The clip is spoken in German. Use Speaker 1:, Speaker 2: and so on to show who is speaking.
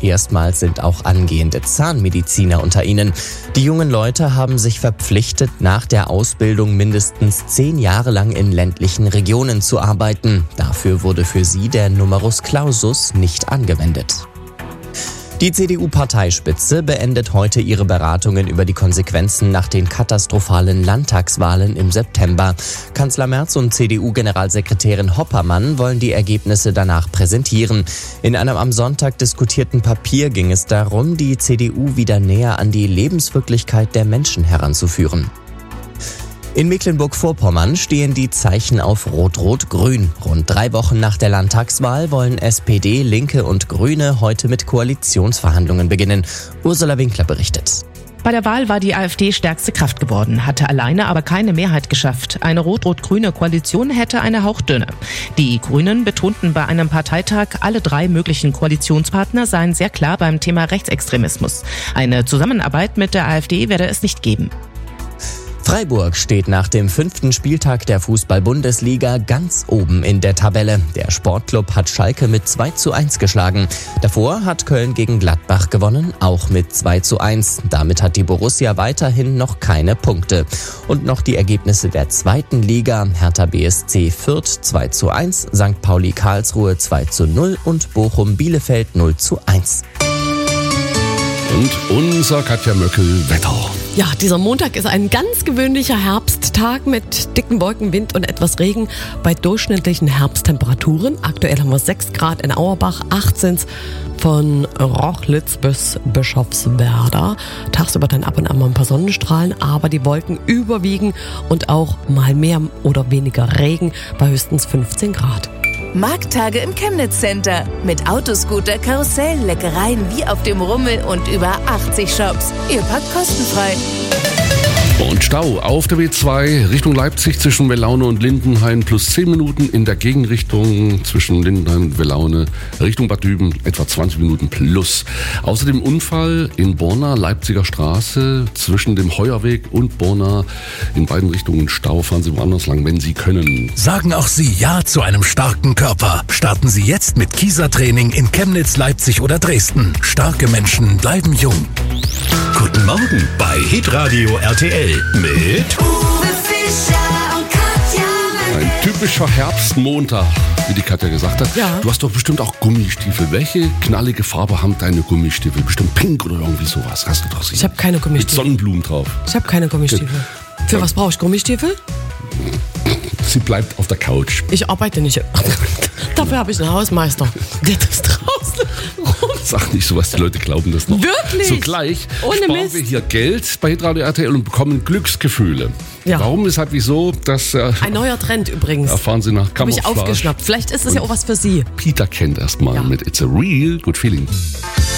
Speaker 1: Erstmals sind auch angehende Zahnmediziner unter ihnen. Die jungen Leute haben sich verpflichtet, nach der Ausbildung mindestens 10 Jahre lang in ländlichen Regionen zu arbeiten. Dafür wurde für sie der Numerus Clausus nicht angewendet. Die CDU-Parteispitze beendet heute ihre Beratungen über die Konsequenzen nach den katastrophalen Landtagswahlen im September. Kanzler Merz und CDU-Generalsekretärin Hoppermann wollen die Ergebnisse danach präsentieren. In einem am Sonntag diskutierten Papier ging es darum, die CDU wieder näher an die Lebenswirklichkeit der Menschen heranzuführen. In Mecklenburg-Vorpommern stehen die Zeichen auf Rot-Rot-Grün. Rund 3 Wochen nach der Landtagswahl wollen SPD, Linke und Grüne heute mit Koalitionsverhandlungen beginnen. Ursula Winkler berichtet.
Speaker 2: Bei der Wahl war die AfD stärkste Kraft geworden, hatte alleine aber keine Mehrheit geschafft. Eine rot-rot-grüne Koalition hätte eine hauchdünne. Die Grünen betonten bei einem Parteitag, alle 3 möglichen Koalitionspartner seien sehr klar beim Thema Rechtsextremismus. Eine Zusammenarbeit mit der AfD werde es nicht geben.
Speaker 1: Freiburg steht nach dem 5. Spieltag der Fußball-Bundesliga ganz oben in der Tabelle. Der Sportclub hat Schalke mit 2:1 geschlagen. Davor hat Köln gegen Gladbach gewonnen, auch mit 2:1. Damit hat die Borussia weiterhin noch keine Punkte. Und noch die Ergebnisse der 2. Liga. Hertha BSC Fürth 2:1, St. Pauli Karlsruhe 2:0 und Bochum Bielefeld 0:1.
Speaker 3: Und unser Katja Möckel-Wetter.
Speaker 4: Ja, dieser Montag ist ein ganz gewöhnlicher Herbsttag mit dicken Wolken, Wind und etwas Regen bei durchschnittlichen Herbsttemperaturen. Aktuell haben wir 6 Grad in Auerbach, 18 von Rochlitz bis Bischofswerda. Tagsüber dann ab und an mal ein paar Sonnenstrahlen, aber die Wolken überwiegen und auch mal mehr oder weniger Regen bei höchstens 15 Grad.
Speaker 5: Markttage im Chemnitz Center. Mit Autoscooter, Karussell, Leckereien wie auf dem Rummel und über 80 Shops. Ihr parkt kostenfrei.
Speaker 3: Und Stau auf der B2 Richtung Leipzig zwischen Welaune und Lindenhain plus 10 Minuten. In der Gegenrichtung zwischen Lindenhain und Welaune Richtung Bad Düben etwa 20 Minuten plus. Außerdem Unfall in Borna, Leipziger Straße zwischen dem Heuerweg und Borna. In beiden Richtungen Stau. Fahren Sie woanders lang, wenn Sie können.
Speaker 6: Sagen auch Sie Ja zu einem starken Körper. Starten Sie jetzt mit Kieser-Training in Chemnitz, Leipzig oder Dresden. Starke Menschen bleiben jung.
Speaker 7: Guten Morgen bei Hitradio RTL mit
Speaker 5: Uwe Fischer und Katja.
Speaker 3: Ein typischer Herbstmontag, wie die Katja gesagt hat.
Speaker 4: Ja.
Speaker 3: Du hast doch bestimmt auch Gummistiefel. Welche knallige Farbe haben deine Gummistiefel? Bestimmt pink oder irgendwie sowas. Hast du doch sicher.
Speaker 4: Ich habe keine
Speaker 3: Mit
Speaker 4: Gummistiefel.
Speaker 3: Sonnenblumen drauf.
Speaker 4: Ich habe keine Gummistiefel. Für was brauche ich Gummistiefel?
Speaker 3: Sie bleibt auf der Couch.
Speaker 4: Ich arbeite nicht. Dafür habe ich einen Hausmeister. Der ist draußen rum.
Speaker 3: Sag nicht sowas, die Leute glauben das noch.
Speaker 4: Wirklich?
Speaker 3: Sogleich
Speaker 4: Ohne
Speaker 3: sparen
Speaker 4: Mist.
Speaker 3: wir hier Geld bei Hitradio RTL und bekommen Glücksgefühle.
Speaker 4: Ja.
Speaker 3: Warum, weshalb, wieso? Das
Speaker 4: Ein neuer Trend übrigens.
Speaker 3: erfahren Sie nach
Speaker 4: Habe
Speaker 3: Camouflage.
Speaker 4: ich aufgeschnappt. Vielleicht ist es ja auch was für Sie.
Speaker 3: Peter kennt erstmal
Speaker 4: Ja.
Speaker 3: mit It's a Real Good Feeling.